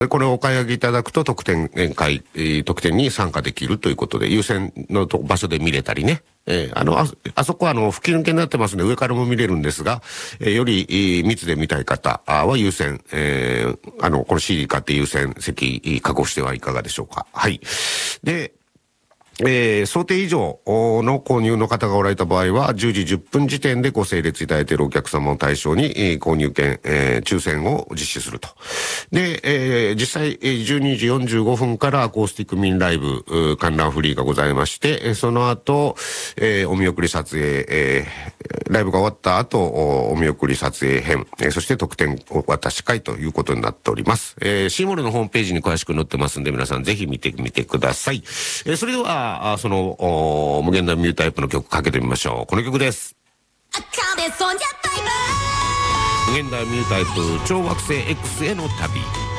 でこれをお買い上げいただくと特典に参加できるということで、優先の場所で見れたりね。あそこは吹き抜けになってますので上からも見れるんですが、より密で見たい方は優先、この CD 買って優先席確保してはいかがでしょうか。はい。で、想定以上の購入の方がおられた場合は、10時10分時点でご整列いただいているお客様を対象に、購入券、抽選を実施すると。で、実際、12時45分からアコースティックミンライブ、観覧フリーがございまして、その後、お見送り撮影、ライブが終わった後、お見送り撮影編、そして特典お渡し会ということになっております。シーモールのホームページに詳しく載ってますんで、皆さんぜひ見てみてください。それでは、その無限大ミュータイプの曲かけてみましょう。この曲です。無限大ミュータイプ超惑星 X への旅。